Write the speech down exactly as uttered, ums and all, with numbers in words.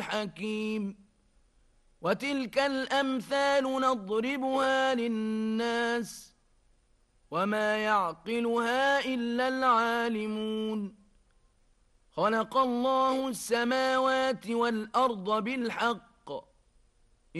الحكيم. وتلك الأمثال نضربها للناس وما يعقلها إلا العالمون. خلق الله السماوات والأرض بالحق